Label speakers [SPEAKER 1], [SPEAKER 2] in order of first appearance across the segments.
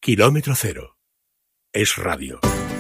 [SPEAKER 1] Kilómetro Cero. Es radio.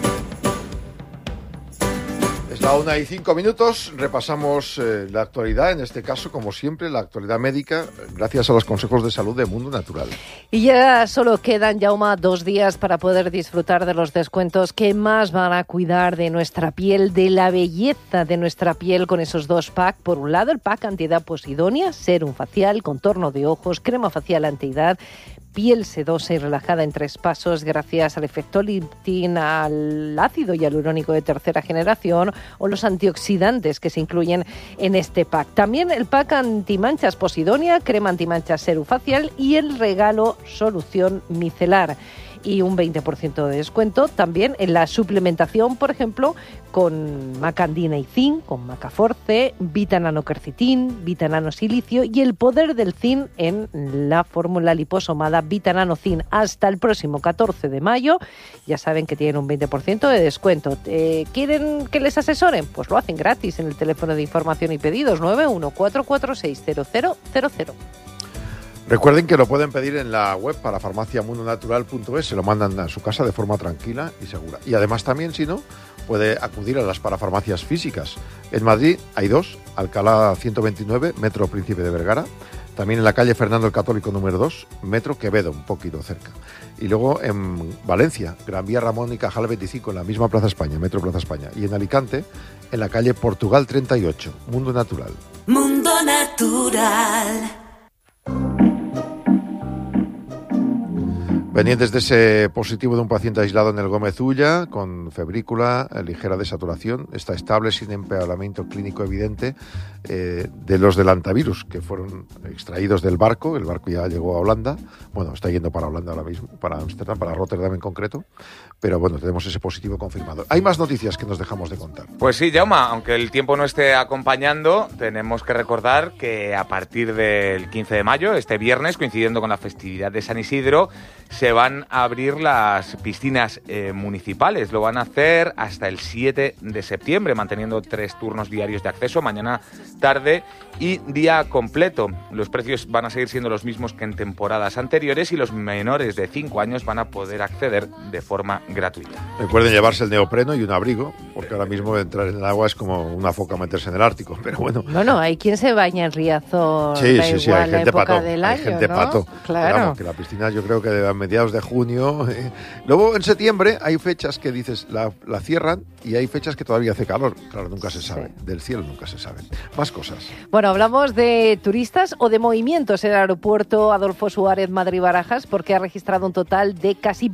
[SPEAKER 2] Es la 1:05. Repasamos la actualidad, en este caso, como siempre, la actualidad médica, gracias a los consejos de salud de Mundo Natural.
[SPEAKER 3] Y ya solo quedan, Jaume, 2 días para poder disfrutar de los descuentos que más van a cuidar de nuestra piel, de la belleza de nuestra piel, con esos 2 packs. Por un lado, el pack antiedad Posidonia, serum facial, contorno de ojos, crema facial antiedad, piel sedosa y relajada en 3 pasos gracias al efecto lifting, al ácido hialurónico de tercera generación o los antioxidantes que se incluyen en este pack. También el pack antimanchas Posidonia, crema antimanchas serum facial y el regalo solución micelar. Y un 20% de descuento también en la suplementación, por ejemplo, con Macandina y Zinc, con Macaforce, Vitananoquercitin, Vitanano-silicio y el poder del zinc en la fórmula liposomada Vitanano-Zinc. Hasta el próximo 14 de mayo, ya saben que tienen un 20% de descuento. ¿Quieren que les asesoren? Pues lo hacen gratis en el teléfono de información y pedidos 914460000.
[SPEAKER 2] Recuerden que lo pueden pedir en la web para farmaciamundonatural.es, se lo mandan a su casa de forma tranquila y segura. Y además también, si no, puede acudir a las parafarmacias físicas. En Madrid hay 2, Alcalá 129, Metro Príncipe de Vergara. También en la calle Fernando el Católico número 2, Metro Quevedo, un poquito cerca. Y luego en Valencia, Gran Vía Ramón y Cajal 25, en la misma Plaza España, Metro Plaza España. Y en Alicante, en la calle Portugal 38, Mundo Natural.
[SPEAKER 4] Mundo Natural.
[SPEAKER 2] Pendientes de ese positivo de un paciente aislado en el Gómez Ulla, con febrícula, ligera desaturación, está estable, sin empeoramiento clínico evidente, de los del antivirus, que fueron extraídos del barco. El barco ya llegó a Holanda, bueno, está yendo para Holanda ahora mismo, para Ámsterdam, para Rotterdam en concreto, pero bueno, tenemos ese positivo confirmado. Hay más noticias que nos dejamos de contar.
[SPEAKER 5] Pues sí, Jaume, aunque el tiempo no esté acompañando, tenemos que recordar que a partir del 15 de mayo, este viernes, coincidiendo con la festividad de San Isidro, se van a abrir las piscinas municipales. Lo van a hacer hasta el 7 de septiembre, manteniendo 3 turnos diarios de acceso, mañana, tarde y día completo. Los precios van a seguir siendo los mismos que en temporadas anteriores y los menores de 5 años van a poder acceder de forma gratuita.
[SPEAKER 2] Recuerden llevarse el neopreno y un abrigo, porque ahora mismo entrar en el agua es como una foca meterse en el Ártico, pero bueno.
[SPEAKER 3] No, hay quien se baña en Riazor.
[SPEAKER 2] Sí, hay gente pato,
[SPEAKER 3] del
[SPEAKER 2] hay
[SPEAKER 3] año,
[SPEAKER 2] gente
[SPEAKER 3] ¿no?
[SPEAKER 2] pato.
[SPEAKER 3] Claro.
[SPEAKER 2] Vamos, que la piscina yo creo que a mediados de junio. Luego en septiembre hay fechas que dices la cierran y hay fechas que todavía hace calor. Claro, nunca se sabe. Sí. Del cielo nunca se sabe. Más cosas.
[SPEAKER 3] Bueno, hablamos de turistas o de movimientos en el aeropuerto Adolfo Suárez Madrid-Barajas, porque ha registrado un total de casi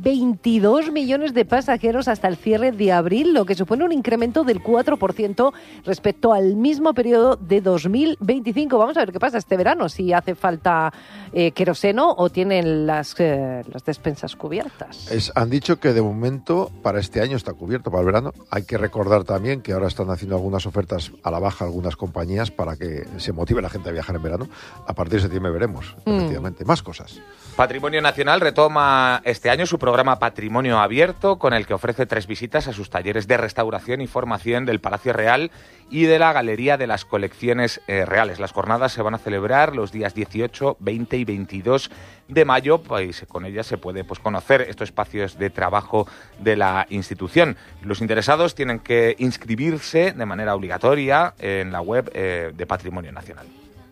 [SPEAKER 3] 22 millones de pasajeros hasta el cierre de abril, lo que supone un incremento del 4% respecto al mismo periodo de 2025. Vamos a ver qué pasa este verano, si hace falta queroseno o tienen las despensas cubiertas.
[SPEAKER 2] Han dicho que de momento para este año está cubierto, para el verano. Hay que recordar también que ahora están haciendo algunas ofertas a la baja algunas compañías para que se motive la gente a viajar en verano. A partir de septiembre veremos, efectivamente. Más cosas.
[SPEAKER 5] Patrimonio Nacional retoma este año su programa Patrimonio Abierto, con el que ofrece 3 visitas a sus talleres de restauración y formación del Palacio Real y de la Galería de las Colecciones Reales. Las jornadas se van a celebrar los días 18, 20 y 22 de mayo, pues con ellas se puede conocer estos espacios de trabajo de la institución. Los interesados tienen que inscribirse de manera obligatoria en la web de Patrimonio Nacional.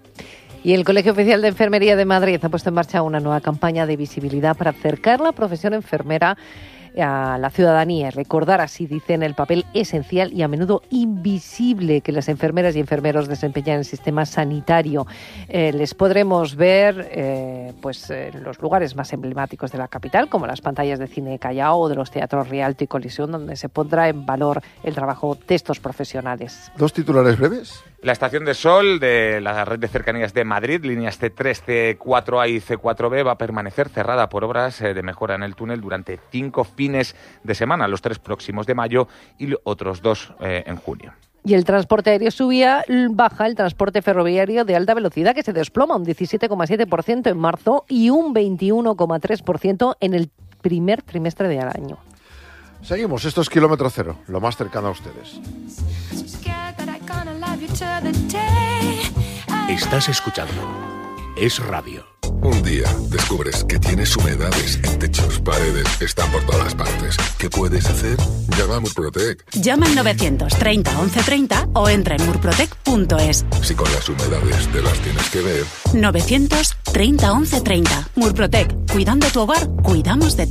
[SPEAKER 3] Y el Colegio Oficial de Enfermería de Madrid ha puesto en marcha una nueva campaña de visibilidad para acercar la profesión enfermera a la ciudadanía y recordar, así dicen, el papel esencial y a menudo invisible que las enfermeras y enfermeros desempeñan en el sistema sanitario. Les podremos ver en los lugares más emblemáticos de la capital, como las pantallas de Cine Callao o de los teatros Rialto y Colisión, donde se pondrá en valor el trabajo de estos profesionales.
[SPEAKER 2] 2 titulares breves.
[SPEAKER 5] La estación de Sol de la red de cercanías de Madrid, líneas C3, C4A y C4B, va a permanecer cerrada por obras de mejora en el túnel durante 5 fines de semana, los 3 próximos de mayo y otros 2 en junio.
[SPEAKER 3] Y el transporte aéreo subía, baja el transporte ferroviario de alta velocidad, que se desploma un 17,7% en marzo y un 21,3% en el primer trimestre del año.
[SPEAKER 2] Seguimos, esto es Kilómetro Cero, lo más cercano a ustedes.
[SPEAKER 1] Estás escuchando Es Radio.
[SPEAKER 6] Un día descubres que tienes humedades en techos, paredes, están por todas partes. ¿Qué puedes hacer? Llama a Murprotec.
[SPEAKER 7] Llama al 930 1130 o entra en murprotec.es.
[SPEAKER 6] Si con las humedades te las tienes que ver.
[SPEAKER 7] 930 1130. Murprotec. Cuidando tu hogar, cuidamos de ti.